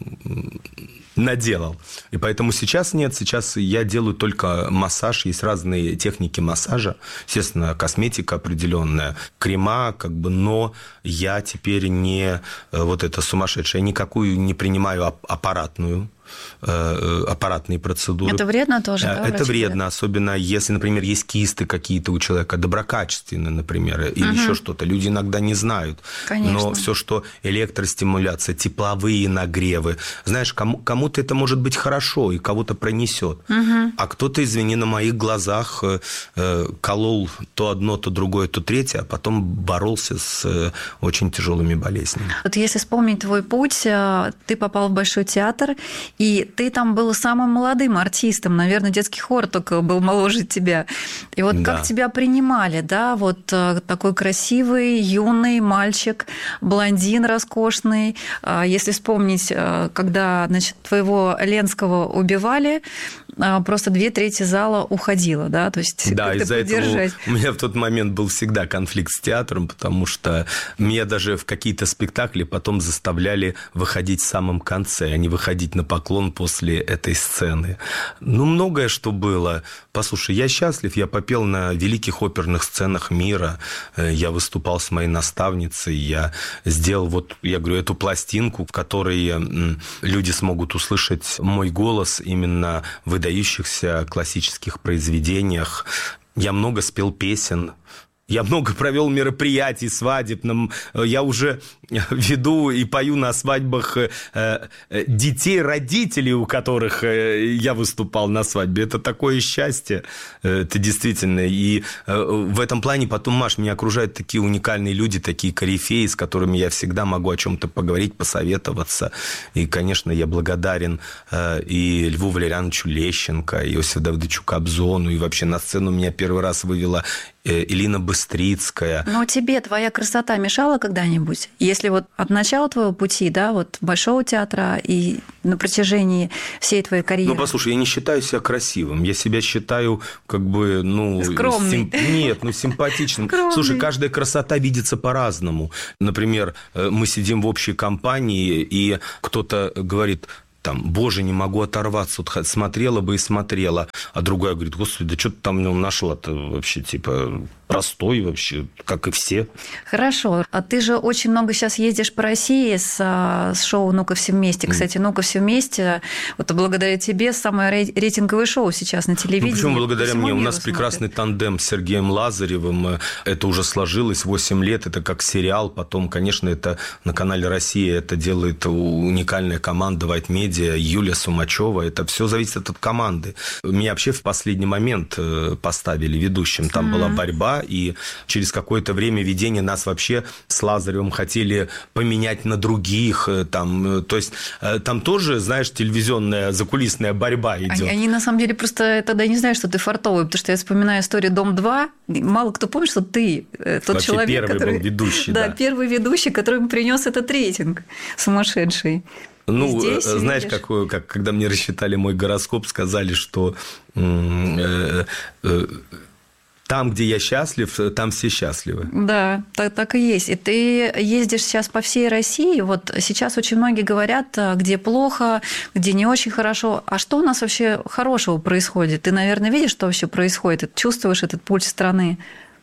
наделал. И поэтому сейчас нет, сейчас я делаю только массаж, есть разные техники массажа, естественно, косметика определенная, крема, как бы, но я теперь не вот это сумасшедшее, я никакую не принимаю аппаратную, аппаратные процедуры. Это вредно тоже, да? Это вредно, особенно если, например, есть кисты какие-то у человека, доброкачественные, например, или угу. еще что-то. Люди иногда не знают. Конечно. Но все, что электростимуляция, тепловые нагревы, знаешь, кому, кому-то это может быть хорошо и кого-то пронесет. Угу. А кто-то, извини, на моих глазах э, колол то одно, то другое, то третье, а потом боролся с э, очень тяжелыми болезнями. Вот если вспомнить твой путь, ты попал в Большой театр, и ты там был самым молодым артистом, наверное, детский хор только был моложе тебя. И вот да. как тебя принимали, да, вот такой красивый, юный мальчик, блондин роскошный. Если вспомнить, когда, значит, твоего Ленского убивали, просто две трети зала уходило, да? То есть да, из-за этого у меня в тот момент был всегда конфликт с театром, потому что меня даже в какие-то спектакли потом заставляли выходить в самом конце, а не выходить на поклон после этой сцены. Ну, многое что было. Послушай, я счастлив, я попел на великих оперных сценах мира, я выступал с моей наставницей, я сделал вот, я говорю, эту пластинку, в которой люди смогут услышать мой голос именно в выдающихся классических произведениях. Я много спел песен. Я много провел мероприятий свадебным. Я уже веду и пою на свадьбах детей, родителей, у которых я выступал на свадьбе. Это такое счастье. Это действительно. И в этом плане потом, Маш, меня окружают такие уникальные люди, такие корифеи, с которыми я всегда могу о чем-то поговорить, посоветоваться. И, конечно, я благодарен и Льву Валерьяновичу Лещенко, и Иосифу Давыдовичу Кобзону. И вообще на сцену меня первый раз вывела Элина Быстрицкая. Но тебе твоя красота мешала когда-нибудь? Если вот от начала твоего пути, да, вот Большого театра и на протяжении всей твоей карьеры... Ну, послушай, я не считаю себя красивым. Я себя считаю как бы, ну... Скромный. Сим... Нет, ну, симпатичным. Скромный. Слушай, каждая красота видится по-разному. Например, мы сидим в общей компании, и кто-то говорит... Там, боже, не могу оторваться, вот смотрела бы и смотрела. А другая говорит, господи, да что ты там в нем нашла-то вообще, типа, простой вообще, как и все. Хорошо. А ты же очень много сейчас ездишь по России с, с шоу «Ну-ка все вместе». Кстати, «Ну-ка все вместе», вот благодаря тебе самое рейтинговое шоу сейчас на телевидении. Ну, почему благодаря мне? У нас смотрят. Прекрасный тандем с Сергеем Лазаревым. Это уже сложилось восемь лет, это как сериал. Потом, конечно, это на канале «Россия» это делает уникальная команда White Media, Юлия Сумачева, это все зависит от команды. Меня вообще в последний момент поставили ведущим, там mm-hmm. была борьба, и через какое-то время ведения нас вообще с Лазаревым хотели поменять на других, там, то есть там тоже, знаешь, телевизионная закулисная борьба идет. Они, они на самом деле просто тогда не знают, что ты фартовый, потому что я вспоминаю историю «Дом-два», мало кто помнит, что ты тот вообще человек, первый который... был ведущий. Да, да, первый ведущий, который принес этот рейтинг сумасшедший. Ну, здесь, знаешь, как, как, когда мне рассчитали мой гороскоп, сказали, что э, э, там, где я счастлив, там все счастливы. Да, так, так и есть. И ты ездишь сейчас по всей России. Вот сейчас очень многие говорят, где плохо, где не очень хорошо. А что у нас вообще хорошего происходит? Ты, наверное, видишь, что вообще происходит? Чувствуешь этот пульс страны?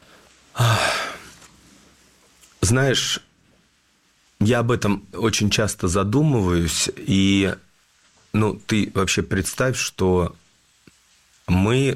Знаешь... Я об этом очень часто задумываюсь, и ну, ты вообще представь, что мы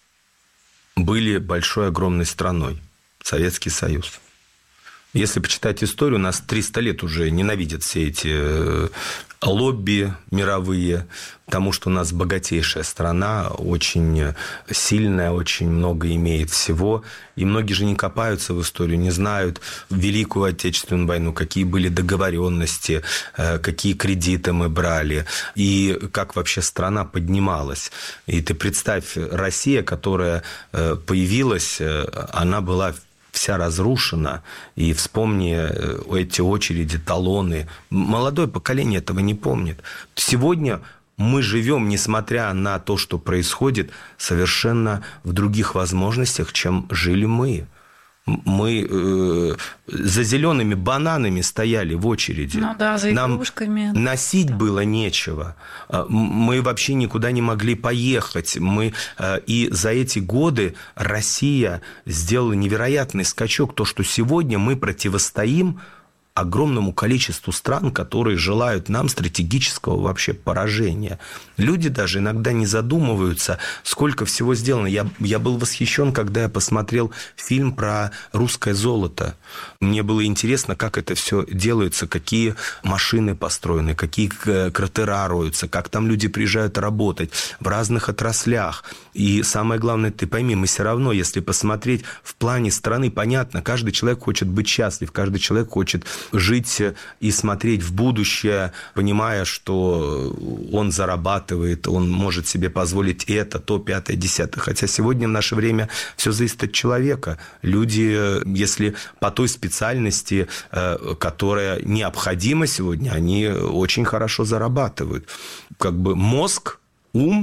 были большой, огромной страной, Советский Союз. Если почитать историю, нас триста лет уже ненавидят все эти лобби мировые, потому что у нас богатейшая страна, очень сильная, очень много имеет всего. И многие же не копаются в историю, не знают Великую Отечественную войну, какие были договоренности, какие кредиты мы брали, и как вообще страна поднималась. И ты представь, Россия, которая появилась, она была вся разрушена, и вспомни эти очереди, талоны. Молодое поколение этого не помнит. Сегодня мы живем, несмотря на то, что происходит, совершенно в других возможностях, чем жили мы. Мы э, за зелеными бананами стояли в очереди. Ну да, за игрушками. Нам носить было нечего. Мы вообще никуда не могли поехать. Мы, и за эти годы Россия сделала невероятный скачок. То, что сегодня мы противостоим огромному количеству стран, которые желают нам стратегического вообще поражения. Люди даже иногда не задумываются, сколько всего сделано. Я, я был восхищен, когда я посмотрел фильм про русское золото. Мне было интересно, как это все делается, какие машины построены, какие кратера роются, как там люди приезжают работать в разных отраслях. И самое главное, ты пойми, мы все равно, если посмотреть в плане страны, понятно, каждый человек хочет быть счастлив, каждый человек хочет жить и смотреть в будущее, понимая, что он зарабатывает, он может себе позволить это, то, пятое, десятое. Хотя сегодня в наше время все зависит от человека. Люди, если по той специальности, которая необходима сегодня, они очень хорошо зарабатывают. Как бы мозг, ум,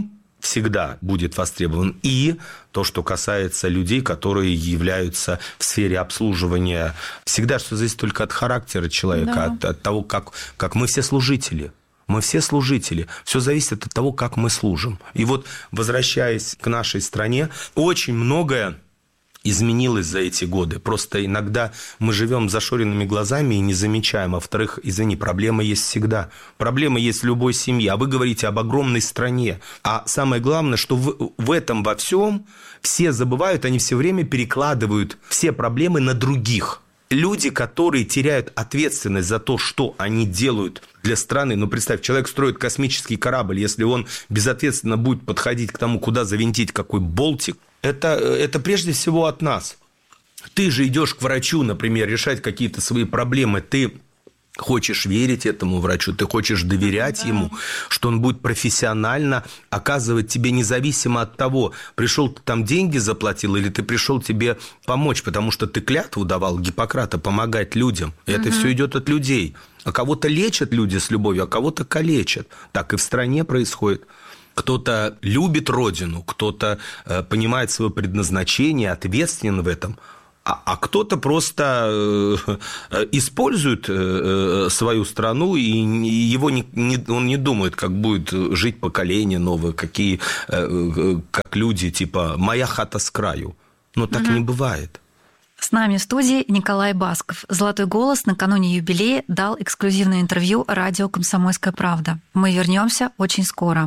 всегда будет востребован. И то, что касается людей, которые являются в сфере обслуживания, всегда что зависит только от характера человека, да. от, от того, как, как мы все служители. Мы все служители. Все зависит от того, как мы служим. И вот, возвращаясь к нашей стране, очень многое изменилось за эти годы. Просто иногда мы живем с зашоренными глазами и не замечаем. А во-вторых, извини, проблемы есть всегда. Проблемы есть в любой семье. А вы говорите об огромной стране. А самое главное, что в, в этом во всем все забывают, они все время перекладывают все проблемы на других. Люди, которые теряют ответственность за то, что они делают для страны. Ну, представь, человек строит космический корабль, если он безответственно будет подходить к тому, куда завинтить какой болтик, это, это прежде всего от нас. Ты же идешь к врачу, например, решать какие-то свои проблемы, ты хочешь верить этому врачу, ты хочешь доверять да. ему, что он будет профессионально оказывать тебе независимо от того, пришел ты там деньги заплатил или ты пришел тебе помочь, потому что ты клятву давал Гиппократа помогать людям. И угу. это все идет от людей. А кого-то лечат люди с любовью, а кого-то калечат. Так и в стране происходит. Кто-то любит родину, кто-то э, понимает свое предназначение, ответственен в этом. А, а кто-то просто э, использует э, свою страну, и его не, не, он не думает, как будет жить поколение новое, какие, э, как люди, типа «моя хата с краю». Но так угу. не бывает. С нами в студии Николай Басков. «Золотой голос» накануне юбилея дал эксклюзивное интервью радио «Комсомольская правда». Мы вернемся очень скоро.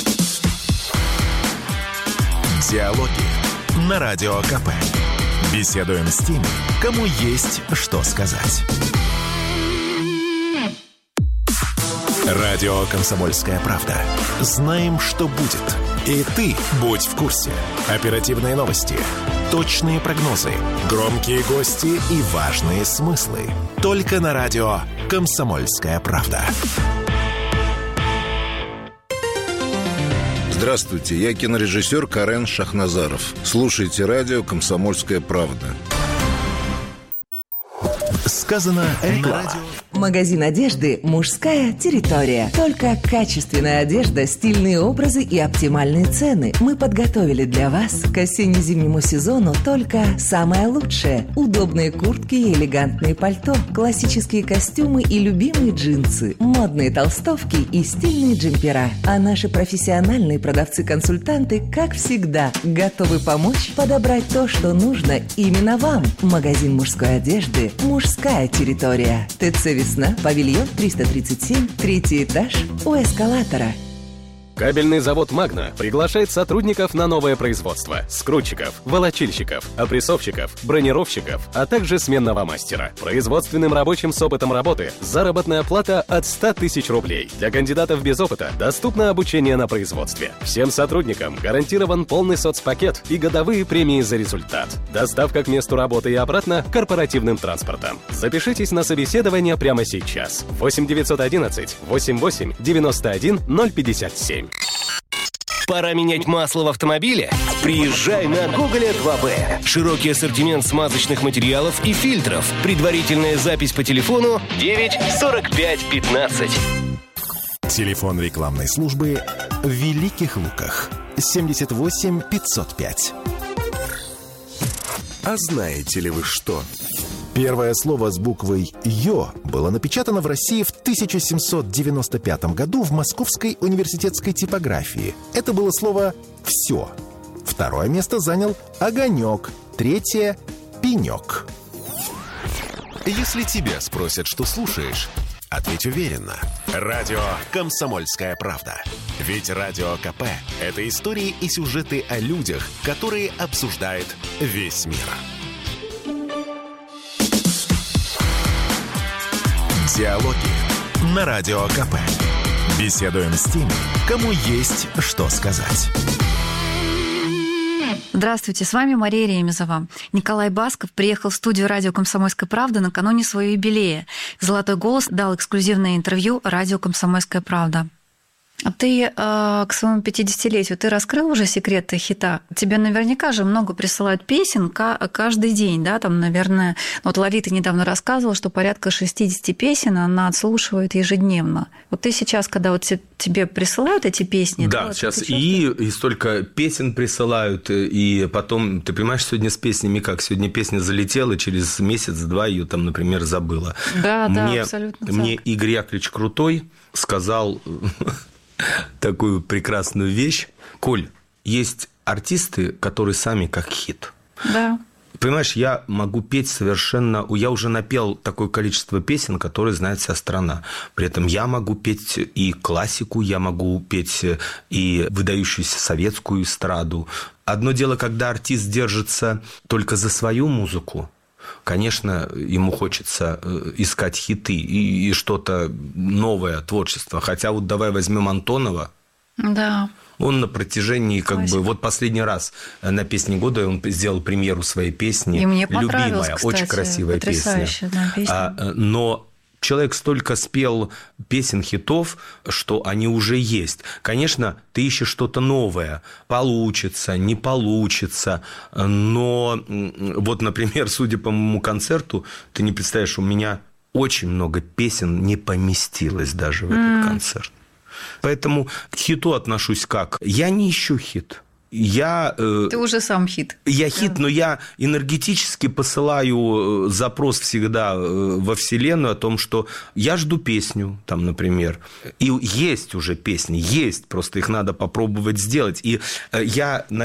Диалоги на Радио КП. Беседуем с теми, кому есть что сказать. Радио «Комсомольская правда». Знаем, что будет. И ты будь в курсе. Оперативные новости, точные прогнозы, громкие гости и важные смыслы. Только на радио «Комсомольская правда». Здравствуйте, я кинорежиссер Карен Шахназаров. Слушайте радио «Комсомольская правда». Сказано реклама. Магазин одежды «Мужская территория». Только качественная одежда, стильные образы и оптимальные цены. Мы подготовили для вас к осенне-зимнему сезону только самое лучшее. Удобные куртки и элегантные пальто, классические костюмы и любимые джинсы, модные толстовки и стильные джемпера. А наши профессиональные продавцы-консультанты, как всегда, готовы помочь подобрать то, что нужно именно вам. Магазин мужской одежды «Мужская территория». ТЦ «Весна», павильон триста тридцать семь, третий этаж, у эскалатора. Кабельный завод «Магна» приглашает сотрудников на новое производство. Скрутчиков, волочильщиков, опрессовщиков, бронировщиков, а также сменного мастера. Производственным рабочим с опытом работы заработная плата от ста тысяч рублей. Для кандидатов без опыта доступно обучение на производстве. Всем сотрудникам гарантирован полный соцпакет и годовые премии за результат. Доставка к месту работы и обратно корпоративным транспортом. Запишитесь на собеседование прямо сейчас. восемь девятьсот одиннадцать восемьдесят восемь девяносто один ноль пятьдесят семь. Пора менять масло в автомобиле? Приезжай на Гоголя два бэ. Широкий ассортимент смазочных материалов и фильтров. Предварительная запись по телефону девять сорок пять пятнадцать. Телефон рекламной службы в Великих Луках. семьдесят восемь пятьсот пять. А знаете ли вы что? Первое слово с буквой «ё» было напечатано в России в тысяча семьсот девяносто пятом году в Московской университетской типографии. Это было слово «всё». Второе место занял «огонёк», третье — «пенёк». Если тебя спросят, что слушаешь, ответь уверенно. Радио «Комсомольская правда». Ведь Радио КП – это истории и сюжеты о людях, которые обсуждает весь мир. Диалоги на Радио КП. Беседуем с теми, кому есть что сказать. Здравствуйте, с вами Мария Ремезова. Николай Басков приехал в студию радио «Комсомольская правда» накануне своего юбилея. «Золотой голос» дал эксклюзивное интервью радио «Комсомольская правда». А ты э, к своему пятидесятилетию, ты раскрыл уже секреты хита? Тебе наверняка же много присылают песен каждый день, да, там, наверное, вот Лолита недавно рассказывала, что порядка шестьдесят песен она отслушивает ежедневно. Вот ты сейчас, когда вот тебе присылают эти песни... Да, да сейчас и, и столько песен присылают, и потом, ты понимаешь, сегодня с песнями как? Сегодня песня залетела, через месяц-два ее там, например, забыла. Да, мне, да, абсолютно Мне так. Игорь Яковлевич Крутой сказал... такую прекрасную вещь. Коль, есть артисты, которые сами как хит. Да. Понимаешь, я могу петь совершенно... Я уже напел такое количество песен, которые знает вся страна. При этом я могу петь и классику, я могу петь и выдающуюся советскую эстраду. Одно дело, когда артист держится только за свою музыку. Конечно, ему хочется искать хиты и, и что-то новое, творчество. Хотя вот давай возьмем Антонова. Да. Он на протяжении, как Классика. бы, вот последний раз на «Песне года» он сделал премьеру своей песни. И мне «Любимая», кстати, очень красивая песня. Да, песня. А, но человек столько спел песен, хитов, что они уже есть. Конечно, ты ищешь что-то новое. Получится, не получится. Но вот, например, судя по моему концерту, ты не представляешь, у меня очень много песен не поместилось даже в этот mm. концерт. Поэтому к хиту отношусь как? Я не ищу хит. Я, Ты уже сам хит. Я хит, да. Но я энергетически посылаю запрос всегда во Вселенную о том, что я жду песню, там, например. И есть уже песни, есть, просто их надо попробовать сделать. И я,